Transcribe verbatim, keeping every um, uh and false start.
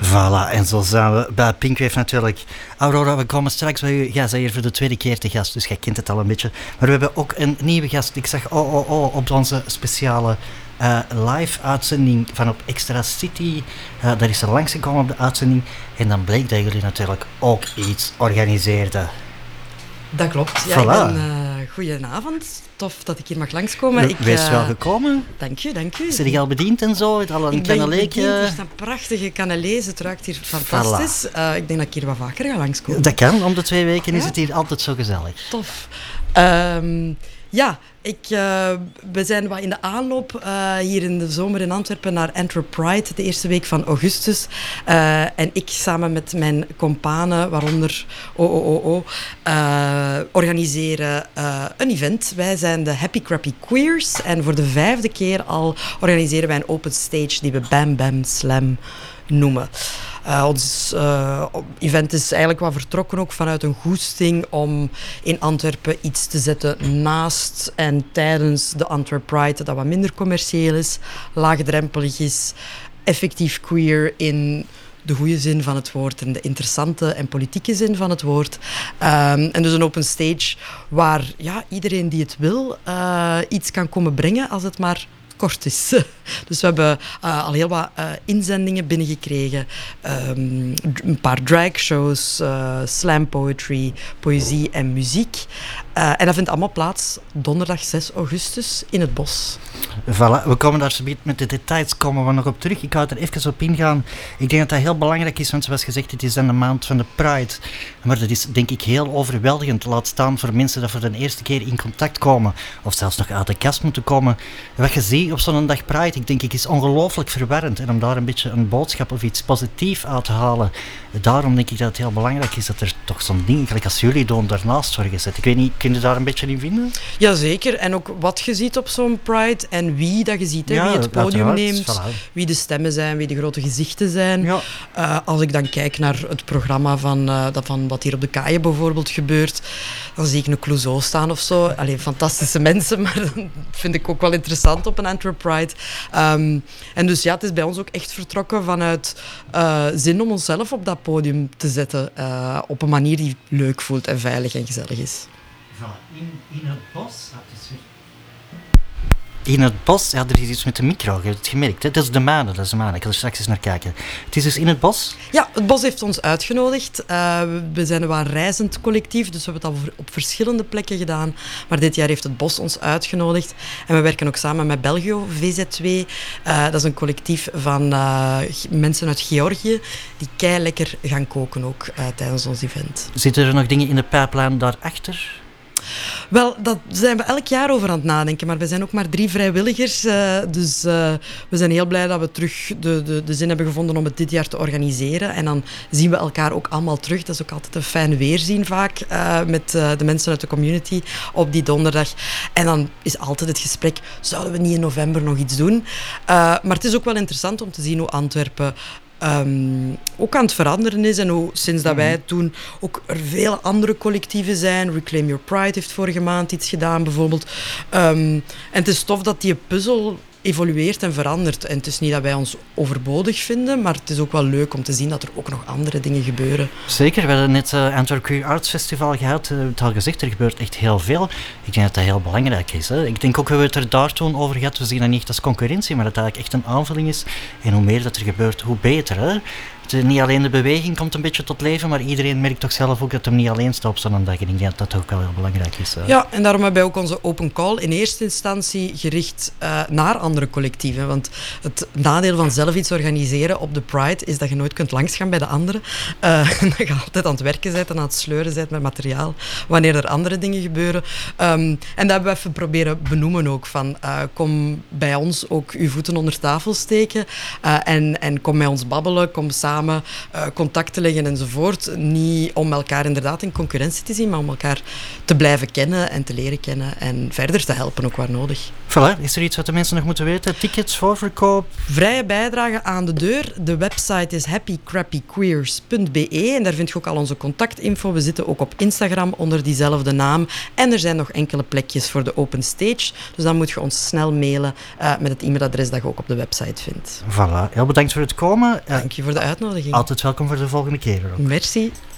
Voilà, en zo zijn we bij Pinkwave natuurlijk. Aurora, we komen straks bij u. Jij zei hier voor de tweede keer te gast, dus jij kent het al een beetje. Maar we hebben ook een nieuwe gast. Ik zag oh oh oh op onze speciale uh, live-uitzending van op Extra City. Uh, daar is ze langsgekomen op de uitzending. En dan bleek dat jullie natuurlijk ook iets organiseerden. Dat klopt. Ja, Voilà. ik ben, uh, goedenavond. Tof dat ik hier mag langskomen. Ik, Wees uh, wel gekomen. Dank u, dank u. Zit je al bediend en zo? Het al een ik ben canneleke? bediend. Er staan prachtige cannelés. Het ruikt hier fantastisch. Voilà. Uh, ik denk dat ik hier wat vaker ga langskomen. Dat kan. Om de twee weken ja? is het hier altijd zo gezellig. Tof. Um, ja, ik, uh, we zijn wat in de aanloop uh, hier in de zomer in Antwerpen naar Antwerp Pride, de eerste week van augustus. Uh, en ik samen met mijn companen, waaronder oh, oh, oh, oh, uh, organiseren uh, een event. Wij zijn de Happy Crappy Queers en voor de vijfde keer al organiseren wij een open stage die we Bam Bam Slam noemen. Uh, ons uh, event is eigenlijk wat vertrokken ook vanuit een goesting om in Antwerpen iets te zetten naast en tijdens de Antwerp Pride dat wat minder commercieel is, laagdrempelig is, effectief queer in de goede zin van het woord en de interessante en politieke zin van het woord. Um, en dus een open stage waar ja, iedereen die het wil uh, iets kan komen brengen als het maar kort is. Dus we hebben uh, al heel wat uh, inzendingen binnengekregen. Um, een paar dragshows, uh, slam poetry, poëzie en muziek. Uh, en dat vindt allemaal plaats donderdag zes augustus in het bos. Voilà, we komen daar zometeen met de details komen we nog op terug. Ik wou er even op ingaan. Ik denk dat dat heel belangrijk is, want zoals gezegd, het is dan de maand van de Pride. Maar dat is denk ik heel overweldigend. Laat staan voor mensen die voor de eerste keer in contact komen. Of zelfs nog uit de kast moeten komen. Wat je ziet op zo'n dag Pride, ik denk ik, is ongelooflijk verwarrend. En om daar een beetje een boodschap of iets positiefs uit te halen. Daarom denk ik dat het heel belangrijk is dat er toch zo'n ding, gelijk als jullie doen, daarnaast worden gezet. Ik weet niet, kun je daar een beetje in vinden? Jazeker, en ook wat je ziet op zo'n Pride en wie dat je ziet, hè, ja, wie het podium neemt, voilà. Wie de stemmen zijn, wie de grote gezichten zijn. Ja. Uh, als ik dan kijk naar het programma van, uh, dat van wat hier op de kaaien bijvoorbeeld gebeurt, dan zie ik een Clouseau staan of zo. Allee, fantastische mensen, maar dat vind ik ook wel interessant op een Antwerp Pride. Um, en dus ja, het is bij ons ook echt vertrokken vanuit uh, zin om onszelf op dat podium te zetten. Uh, op een manier die leuk voelt en veilig en gezellig is. In, in het bos? In het bos? Ja, er is iets met de micro, je hebt het gemerkt. Hè? Dat is de maan, dat is de maan. Ik ga er straks eens naar kijken. Het is dus in het bos? Ja, het bos heeft ons uitgenodigd. Uh, we zijn een wat reizend collectief, dus we hebben het al op verschillende plekken gedaan. Maar dit jaar heeft het bos ons uitgenodigd. En we werken ook samen met Belgio, V Z twee. Uh, dat is een collectief van uh, mensen uit Georgië die kei lekker gaan koken ook uh, tijdens ons event. Zitten er nog dingen in de pijplijn daarachter? Wel, daar zijn we elk jaar over aan het nadenken, maar we zijn ook maar drie vrijwilligers. Uh, dus uh, we zijn heel blij dat we terug de, de, de zin hebben gevonden om het dit jaar te organiseren. En dan zien we elkaar ook allemaal terug. Dat is ook altijd een fijn weerzien vaak uh, met uh, de mensen uit de community op die donderdag. En dan is altijd het gesprek, zouden we niet in november nog iets doen? Uh, maar het is ook wel interessant om te zien hoe Antwerpen Um, ook aan het veranderen is en hoe sinds dat wij het doen ook er vele andere collectieven zijn. Reclaim Your Pride heeft vorige maand iets gedaan bijvoorbeeld. Um, en het is tof dat die puzzel evolueert en verandert. En het is niet dat wij ons overbodig vinden, maar het is ook wel leuk om te zien dat er ook nog andere dingen gebeuren. Zeker, we hebben net het uh, Antwerp Queer Arts Festival gehad. Uh, het al gezegd, er gebeurt echt heel veel. Ik denk dat dat heel belangrijk is. Hè. Ik denk ook dat we het er daar toen over gehad. We zien dat niet als concurrentie, maar dat het eigenlijk echt een aanvulling is. En hoe meer dat er gebeurt, hoe beter. Hè. Het, niet alleen de beweging komt een beetje tot leven, maar iedereen merkt toch zelf ook dat hem niet alleen staat op zo'n dag. En ik denk dat dat ook wel heel belangrijk is. Hè. Ja, en daarom hebben wij ook onze open call in eerste instantie gericht uh, naar andere collectieven. Want het nadeel van zelf iets organiseren op de Pride is dat je nooit kunt langsgaan bij de anderen. Uh, dat je altijd aan het werken bent en aan het sleuren bent met materiaal wanneer er andere dingen gebeuren. Um, en dat hebben we even proberen benoemen ook. Van, uh, kom bij ons ook uw voeten onder tafel steken uh, en, en kom met ons babbelen, kom samen Uh, contact te leggen enzovoort. Niet om elkaar inderdaad in concurrentie te zien, maar om elkaar te blijven kennen en te leren kennen en verder te helpen ook waar nodig. Voilà, is er iets wat de mensen nog moeten weten? Tickets, voorverkoop? Vrije bijdrage aan de deur. De website is happy crappy queers punt b e en daar vind je ook al onze contactinfo. We zitten ook op Instagram onder diezelfde naam en er zijn nog enkele plekjes voor de open stage. Dus dan moet je ons snel mailen uh, met het e-mailadres dat je ook op de website vindt. Voilà, heel bedankt voor het komen. Dank je voor de uitnodiging. uitnodiging. Altijd welkom voor de volgende keer. Ook. Merci.